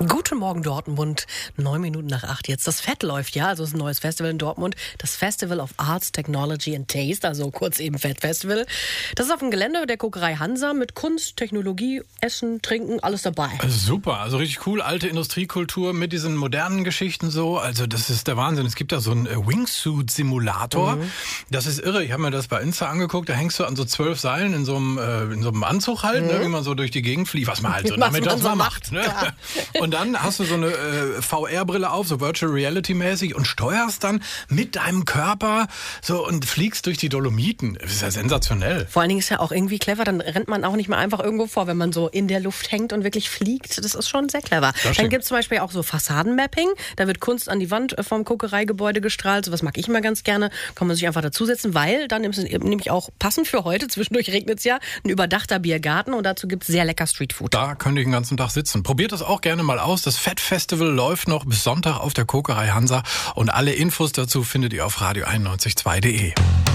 Guten Morgen Dortmund, 9 Minuten nach 8 jetzt. Das FET läuft ja, also es ist ein neues Festival in Dortmund. Das Festival of Arts, Technology and Taste, also kurz eben FET Festival. Das ist auf dem Gelände der Kokerei Hansa mit Kunst, Technologie, Essen, Trinken, alles dabei. Super, also richtig cool, alte Industriekultur mit diesen modernen Geschichten so. Also das ist der Wahnsinn. Es gibt da so einen Wingsuit-Simulator. Das ist irre. Ich habe mir das bei Insta angeguckt. Da hängst du an so 12 Seilen in so einem Anzug halt, ne, wie man so durch die Gegend fliegt. Was man halt so damit das mal macht. Ne? Ja. Und dann hast du so eine VR-Brille auf, so Virtual Reality-mäßig und steuerst dann mit deinem Körper so und fliegst durch die Dolomiten. Das ist ja sensationell. Vor allen Dingen ist ja auch irgendwie clever, dann rennt man auch nicht mehr einfach irgendwo vor, wenn man so in der Luft hängt und wirklich fliegt. Das ist schon sehr clever. Dann gibt es zum Beispiel auch so Fassadenmapping. Da wird Kunst an die Wand vom Kokereigebäude gestrahlt. So was mag ich immer ganz gerne. Kann man sich einfach dazusetzen, weil dann ist es nämlich auch passend für heute, zwischendurch regnet es ja, ein überdachter Biergarten und dazu gibt es sehr lecker Streetfood. Da könnte ich den ganzen Tag sitzen. Probiert das auch gerne mal aus. Das FET Festival läuft noch bis Sonntag auf der Kokerei Hansa und alle Infos dazu findet ihr auf radio91.2.de.